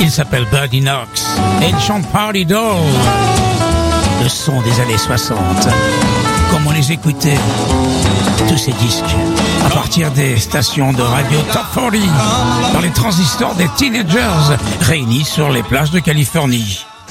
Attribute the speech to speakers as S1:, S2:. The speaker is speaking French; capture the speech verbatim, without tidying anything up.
S1: Il s'appelle Buddy Knox et il chante Party Doll. Le son des années soixante. Comme on les écoutait, tous ces disques, à partir des stations de radio Top quarante, dans les transistors des teenagers, réunis sur les plages de Californie.